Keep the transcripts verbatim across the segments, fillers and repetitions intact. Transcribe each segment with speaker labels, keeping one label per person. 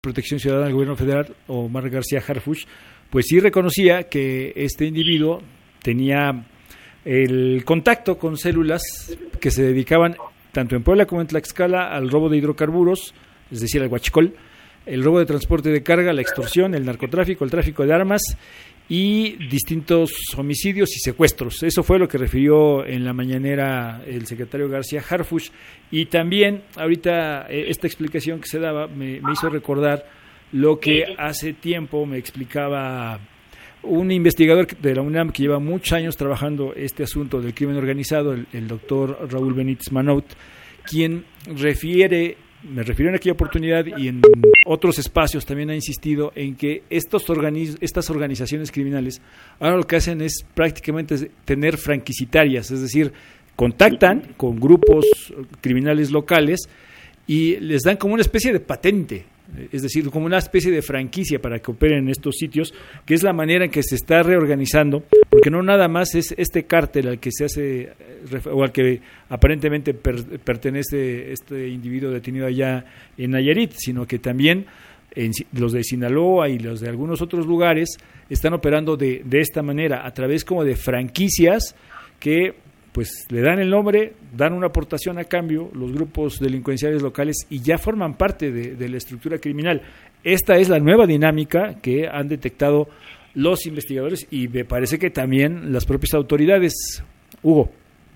Speaker 1: Protección Ciudadana del Gobierno Federal, Omar García Harfuch, pues sí reconocía que este individuo tenía el contacto con células que se dedicaban tanto en Puebla como en Tlaxcala al robo de hidrocarburos, es decir, al huachicol, el robo de transporte de carga, la extorsión, el narcotráfico, el tráfico de armas y distintos homicidios y secuestros. Eso fue lo que refirió en la mañanera el secretario García Harfuch. Y también ahorita eh, esta explicación que se daba me, me hizo recordar lo que hace tiempo me explicaba un investigador de la UNAM que lleva muchos años trabajando este asunto del crimen organizado, el, el doctor Raúl Benítez Manaut, quien refiere, me refirió en aquella oportunidad y en otros espacios también ha insistido en que estos organiz, estas organizaciones criminales ahora lo que hacen es prácticamente tener franquicitarias, es decir, contactan con grupos criminales locales y les dan como una especie de patente, es decir, como una especie de franquicia para que operen en estos sitios, que es la manera en que se está reorganizando, porque no nada más es este cártel al que se hace, o al que aparentemente per, pertenece este individuo detenido allá en Nayarit, sino que también en, los de Sinaloa y los de algunos otros lugares están operando de, de esta manera, a través como de franquicias que pues le dan el nombre, dan una aportación a cambio los grupos delincuenciales locales y ya forman parte de, de la estructura criminal. Esta es la nueva dinámica que han detectado los investigadores y me parece que también las propias autoridades. Hugo.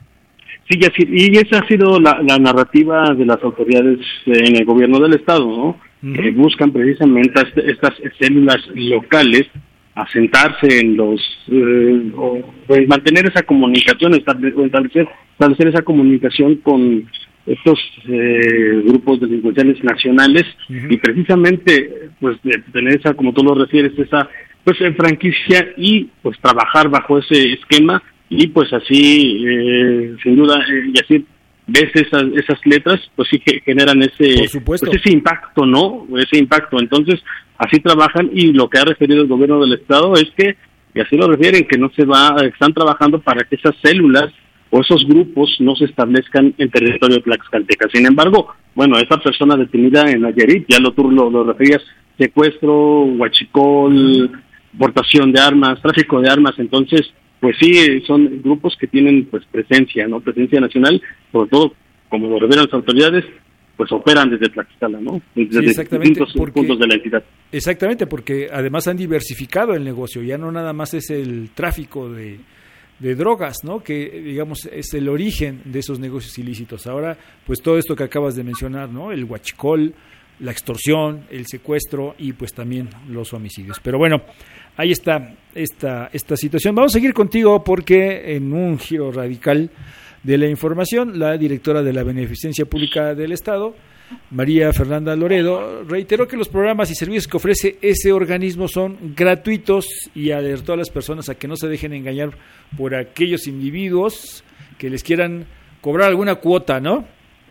Speaker 2: Sí, y esa ha sido la, la narrativa de las autoridades en el gobierno del estado, ¿no? Uh-huh. Que buscan precisamente estas células locales asentarse en los eh, o pues mantener esa comunicación, establecer, establecer esa comunicación con estos eh, grupos delincuenciales nacionales. Uh-huh. Y precisamente pues de tener esa, como tú lo refieres, esa pues en franquicia y pues trabajar bajo ese esquema y pues así eh, sin duda eh, y así ves esas esas letras pues sí que generan ese pues ese impacto, ¿no? Ese impacto. Entonces así trabajan y lo que ha referido el gobierno del estado es que, y así lo refieren, que no se va, están trabajando para que esas células o esos grupos no se establezcan en territorio tlaxcalteca. Sin embargo, bueno, esa persona detenida en Nayarit, ya lo tú lo, lo referías, secuestro, huachicol, portación de armas, tráfico de armas, entonces, pues sí, son grupos que tienen pues presencia, ¿no? Presencia nacional, sobre todo, como lo revelan las autoridades, pues operan desde Tlaxcala, ¿no? Desde
Speaker 1: sí,
Speaker 2: distintos
Speaker 1: porque,
Speaker 2: puntos de la entidad.
Speaker 1: Exactamente, porque además han diversificado el negocio, ya no nada más es el tráfico de, de drogas, ¿no? Que digamos es el origen de esos negocios ilícitos. Ahora, pues todo esto que acabas de mencionar, ¿no? El huachicol, la extorsión, el secuestro y pues también los homicidios. Pero bueno, ahí está esta, esta situación. Vamos a seguir contigo porque en un giro radical de la información, la directora de la Beneficencia Pública del Estado, María Fernanda Loredo, reiteró que los programas y servicios que ofrece ese organismo son gratuitos y alertó a las personas a que no se dejen engañar por aquellos individuos que les quieran cobrar alguna cuota, ¿no?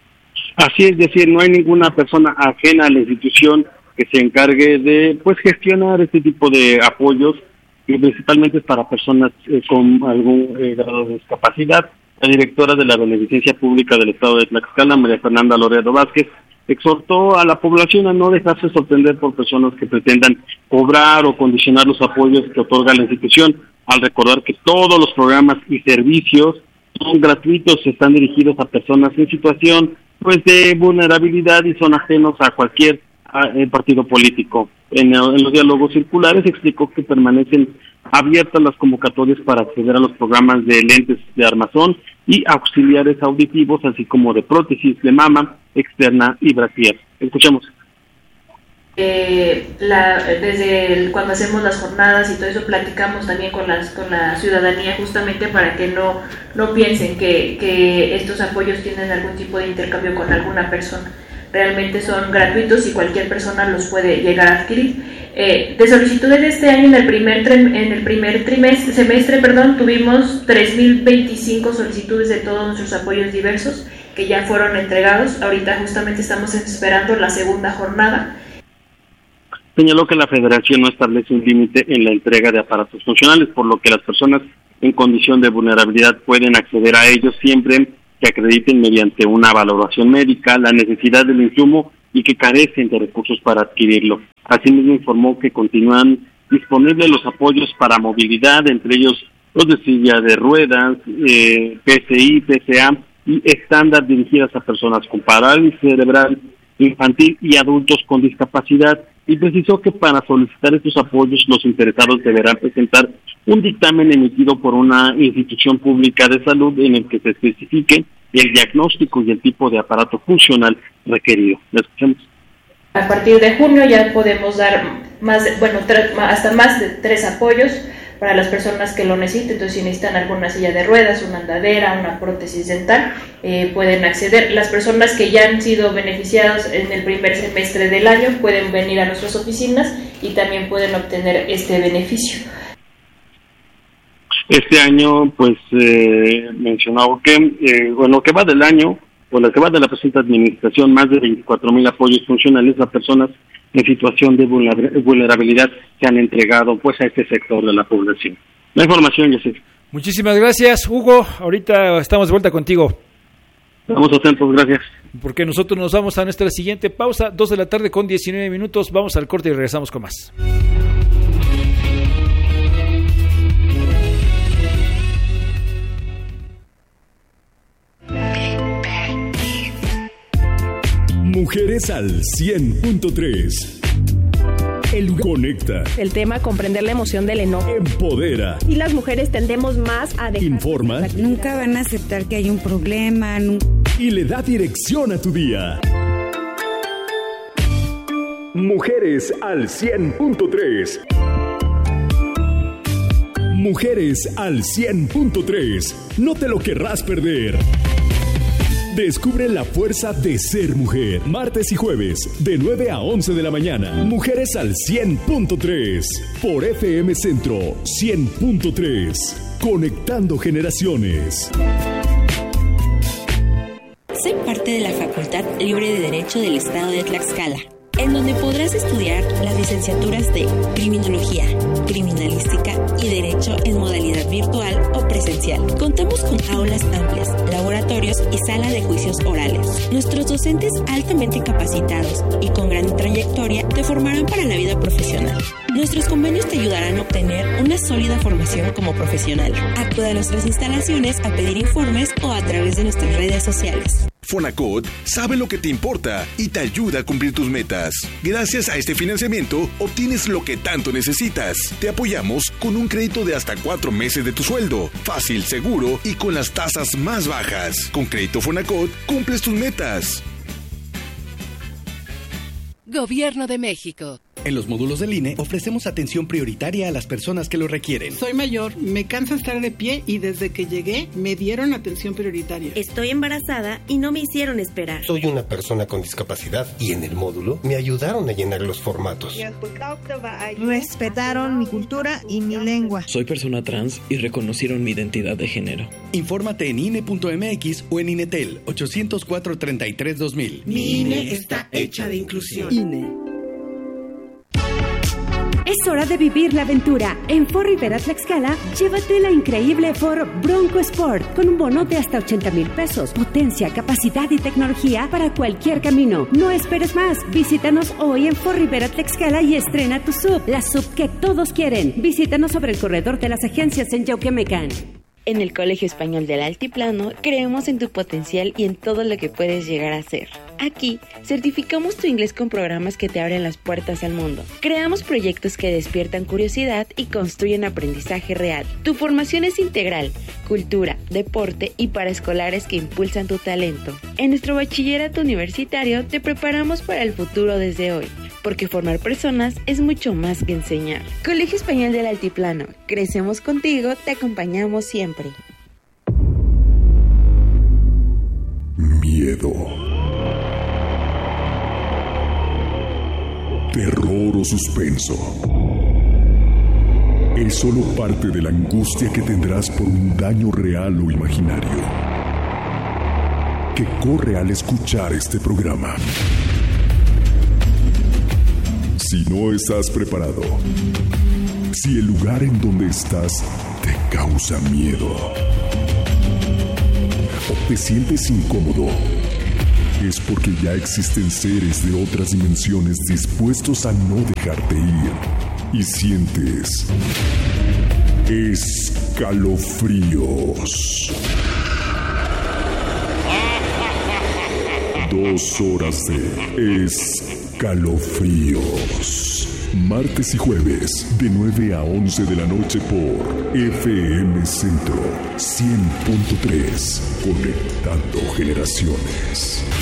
Speaker 2: Así es, decir, no hay ninguna persona ajena a la institución que se encargue de pues gestionar este tipo de apoyos, y principalmente es para personas eh, con algún eh, grado de discapacidad. La directora de la Beneficencia Pública del Estado de Tlaxcala, María Fernanda Loredo Vázquez, exhortó a la población a no dejarse sorprender por personas que pretendan cobrar o condicionar los apoyos que otorga la institución, al recordar que todos los programas y servicios son gratuitos, están dirigidos a personas en situación pues de vulnerabilidad y son ajenos a cualquier a, eh, partido político. En, en los diálogos circulares explicó que permanecen abiertas las convocatorias para acceder a los programas de lentes de armazón y auxiliares auditivos, así como de prótesis de mama externa y brasier. Escuchemos.
Speaker 3: Eh, la, desde el, cuando hacemos las jornadas y todo eso platicamos también con las con la ciudadanía justamente para que no no piensen que, que estos apoyos tienen algún tipo de intercambio con alguna persona. Realmente son gratuitos y cualquier persona los puede llegar a adquirir. Eh, de solicitudes de este año en el primer trim, en el primer trimestre semestre perdón tuvimos tres mil veinticinco solicitudes de todos nuestros apoyos diversos que ya fueron entregados. Ahorita justamente estamos esperando la segunda jornada.
Speaker 2: Señaló que la Federación no establece un límite en la entrega de aparatos funcionales, por lo que las personas en condición de vulnerabilidad pueden acceder a ellos siempre que acrediten mediante una valoración médica la necesidad del insumo y que carecen de recursos para adquirirlo. Asimismo, informó que continúan disponibles los apoyos para movilidad, entre ellos los de silla de ruedas, eh, P C I, P C A y estándar dirigidas a personas con parálisis cerebral infantil y adultos con discapacidad, y precisó que para solicitar estos apoyos los interesados deberán presentar un dictamen emitido por una institución pública de salud en el que se especifique el diagnóstico y el tipo de aparato funcional requerido. ¿La escuchamos?
Speaker 3: A partir de junio ya podemos dar más, de, bueno, tres, hasta más de tres apoyos para las personas que lo necesiten. Entonces, si necesitan alguna silla de ruedas, una andadera, una prótesis dental, eh, pueden acceder. Las personas que ya han sido beneficiadas en el primer semestre del año pueden venir a nuestras oficinas y también pueden obtener este beneficio.
Speaker 2: Este año, pues, eh, mencionaba que, eh, bueno, que va del año, o lo que va de la presente administración, más de veinticuatro mil apoyos funcionales a personas en situación de vulnerabilidad se han entregado, pues, a este sector de la población. La información, Yacir.
Speaker 1: Muchísimas gracias, Hugo. Ahorita estamos de vuelta contigo.
Speaker 2: Vamos atentos, gracias.
Speaker 1: Porque nosotros nos vamos a nuestra siguiente pausa, dos de la tarde con diecinueve minutos. Vamos al corte y regresamos con más.
Speaker 4: Mujeres al cien punto tres. El lugar conecta.
Speaker 5: El tema comprender la emoción del enojo.
Speaker 4: Empodera.
Speaker 5: Y las mujeres tendemos más a dejar.
Speaker 4: Informa.
Speaker 6: Nunca van a aceptar que hay un problema. Nunca...
Speaker 4: Y le da dirección a tu día. Mujeres al cien punto tres. Mujeres al cien punto tres. No te lo querrás perder. Descubre la fuerza de ser mujer. Martes y jueves, de nueve a once de la mañana. Mujeres al cien punto tres. Por F M Centro cien punto tres. Conectando generaciones.
Speaker 7: Soy parte de la Facultad Libre de Derecho del Estado de Tlaxcala, en donde podrás estudiar las licenciaturas de Criminología, Criminalística y Derecho en modalidad virtual o presencial. Contamos con aulas amplias, laboratorios y sala de juicios orales. Nuestros docentes altamente capacitados y con gran trayectoria te formarán para la vida profesional. Nuestros convenios te ayudarán a obtener una sólida formación como profesional. Acude a nuestras instalaciones a pedir informes o a través de nuestras redes sociales.
Speaker 8: Fonacot sabe lo que te importa y te ayuda a cumplir tus metas. Gracias a este financiamiento, obtienes lo que tanto necesitas. Te apoyamos con un crédito de hasta cuatro meses de tu sueldo. Fácil, seguro y con las tasas más bajas. Con Crédito Fonacot, cumples tus metas.
Speaker 9: Gobierno de México.
Speaker 10: En los módulos del I N E ofrecemos atención prioritaria a las personas que lo requieren.
Speaker 11: Soy mayor, me cansa estar de pie y desde que llegué me dieron atención prioritaria.
Speaker 12: Estoy embarazada y no me hicieron esperar.
Speaker 13: Soy una persona con discapacidad y en el módulo me ayudaron a llenar los formatos.
Speaker 14: Respetaron mi cultura y mi lengua.
Speaker 15: Soy persona trans y reconocieron mi identidad de género.
Speaker 10: Infórmate en I N E punto M X o en INETEL ochocientos cuatro, treinta y tres, dos mil.
Speaker 11: Mi I N E está hecha de inclusión.
Speaker 16: I N E. Es hora de vivir la aventura. En Ford Rivera Tlaxcala, llévate la increíble Ford Bronco Sport con un bono de hasta ochenta mil pesos. Potencia, capacidad y tecnología para cualquier camino. No esperes más. Visítanos hoy en Ford Rivera Tlaxcala y estrena tu sub, la sub que todos quieren. Visítanos sobre el corredor de las agencias en Yauquemecan.
Speaker 7: En el Colegio Español del Altiplano creemos en tu potencial y en todo lo que puedes llegar a ser. Aquí certificamos tu inglés con programas que te abren las puertas al mundo. Creamos proyectos que despiertan curiosidad y construyen aprendizaje real. Tu formación es integral, cultura, deporte y paraescolares que impulsan tu talento. En nuestro bachillerato universitario te preparamos para el futuro desde hoy, porque formar personas es mucho más que enseñar. Colegio Español del Altiplano, crecemos contigo, te acompañamos siempre.
Speaker 4: Miedo, terror o suspenso es solo parte de la angustia que tendrás por un daño real o imaginario que corre al escuchar este programa. Si no estás preparado, si el lugar en donde estás te causa miedo o te sientes incómodo, es porque ya existen seres de otras dimensiones dispuestos a no dejarte ir. Y sientes escalofríos. Dos horas de escalofríos. Martes y jueves, de nueve a once de la noche por F M Centro cien punto tres. Conectando generaciones.